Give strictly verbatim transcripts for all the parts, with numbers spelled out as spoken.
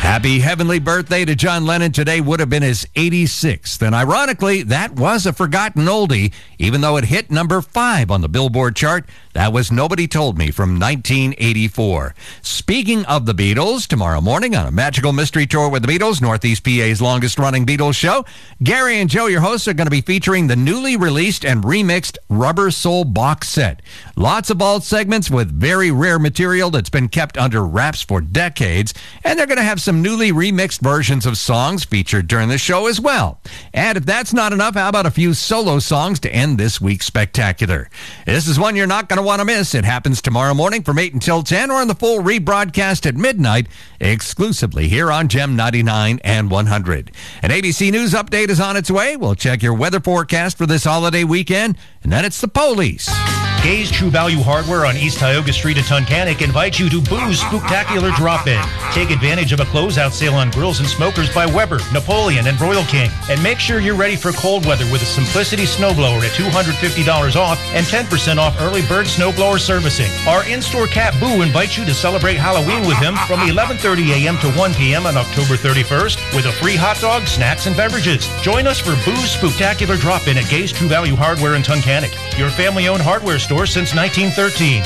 Happy heavenly birthday to John Lennon. Today would have been his eighty-sixth. And ironically, that was a forgotten oldie, even though it hit number five on the Billboard chart. That was Nobody Told Me from nineteen eighty-four. Speaking of the Beatles, tomorrow morning on a magical mystery tour with the Beatles, Northeast P A's longest-running Beatles show, Gary and Joe, your hosts, are going to be featuring the newly released and remixed Rubber Soul box set. Lots of bald segments with very rare material that's been kept under wraps for decades, and they're going to have some newly remixed versions of songs featured during the show as well. And if that's not enough, how about a few solo songs to end this week's spectacular? This is one you're not going to want to miss. It happens tomorrow morning from eight until ten, or on the full rebroadcast at midnight, exclusively here on Gem ninety-nine and one hundred. An A B C News update is on its way. We'll check your weather forecast for this holiday weekend, and then it's the police. Gay's True Value Hardware on East Tioga Street in Tunkhannock invites you to Boo's Spooktacular Drop-In. Take advantage of a closeout sale on grills and smokers by Weber, Napoleon, and Royal King. And make sure you're ready for cold weather with a Simplicity snowblower at two hundred fifty dollars off and ten percent off early bird snowblower servicing. Our in-store cat Boo invites you to celebrate Halloween with him from eleven thirty a.m. to one p.m. on October thirty-first with a free hot dog, snacks, and beverages. Join us for Boo's Spooktacular Drop-In at Gay's True Value Hardware in Tunkhannock, your family-owned hardware store since nineteen thirteen.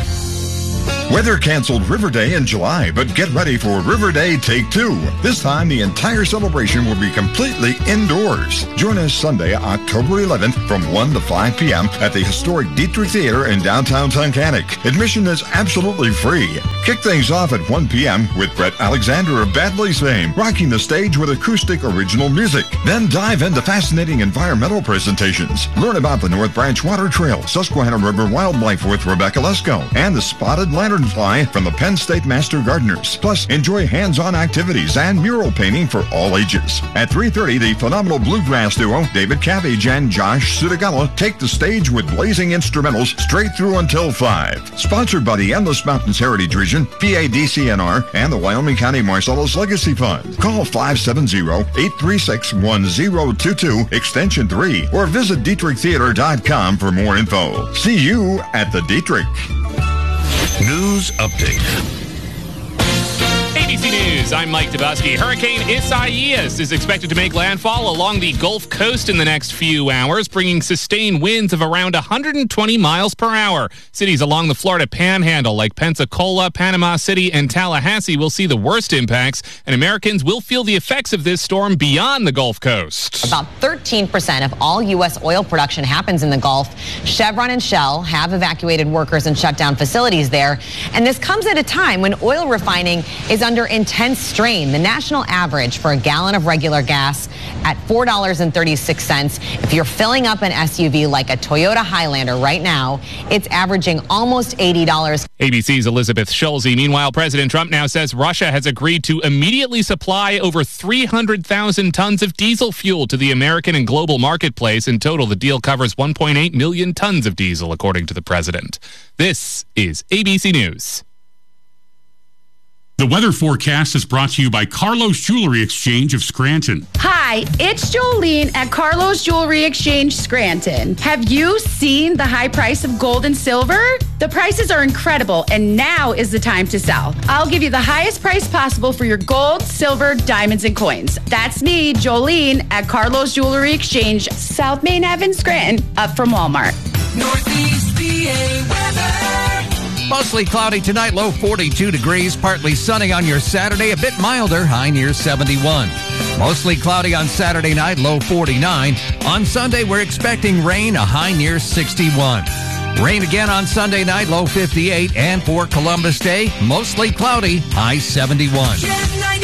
Weather canceled River Day in July, but get ready for River Day Take Two. This time, the entire celebration will be completely indoors. Join us Sunday, October eleventh from one to five p.m. at the historic Dietrich Theater in downtown Tunkhannock. Admission is absolutely free. Kick things off at one p.m. with Brett Alexander of Bad Boys fame, rocking the stage with acoustic original music. Then dive into fascinating environmental presentations. Learn about the North Branch Water Trail, Susquehanna River Wildlife with Rebecca Lesko, and the Spotted Lanternfly from the Penn State Master Gardeners. Plus, enjoy hands-on activities and mural painting for all ages. At three thirty, the phenomenal bluegrass duo David Cabbage and Josh Sudagala take the stage with blazing instrumentals straight through until five. Sponsored by the Endless Mountains Heritage Region, P A D C N R, and the Wyoming County Marcellus Legacy Fund. Call five seven zero, eight three six, one zero two two, extension three, or visit Dietrich Theater dot com for more info. See you at the Dietrich. News update. A B C News, I'm Mike Dubusky. Hurricane Isaias is expected to make landfall along the Gulf Coast in the next few hours, bringing sustained winds of around one hundred twenty miles per hour. Cities along the Florida Panhandle like Pensacola, Panama City, and Tallahassee will see the worst impacts, and Americans will feel the effects of this storm beyond the Gulf Coast. About thirteen percent of all U S oil production happens in the Gulf. Chevron and Shell have evacuated workers and shut down facilities there, and this comes at a time when oil refining is under intense strain. The national average for a gallon of regular gas at four dollars and thirty-six cents. If you're filling up an S U V like a Toyota Highlander right now, it's averaging almost eighty dollars. A B C's Elizabeth Schulze. Meanwhile, President Trump now says Russia has agreed to immediately supply over three hundred thousand tons of diesel fuel to the American and global marketplace. In total, the deal covers one point eight million tons of diesel, according to the president. This is A B C News. The weather forecast is brought to you by Carlos Jewelry Exchange of Scranton. Hi, it's Jolene at Carlos Jewelry Exchange Scranton. Have you seen the high price of gold and silver? The prices are incredible, and now is the time to sell. I'll give you the highest price possible for your gold, silver, diamonds, and coins. That's me, Jolene, at Carlos Jewelry Exchange, South Main Avenue, Scranton, up from Walmart. Northeast P A weather. Mostly cloudy tonight, low forty-two degrees, partly sunny on your Saturday, a bit milder, high near seventy-one. Mostly cloudy on Saturday night, low forty-nine. On Sunday, we're expecting rain, a high near sixty-one. Rain again on Sunday night, low fifty-eight. And for Columbus Day, mostly cloudy, high seventy-one.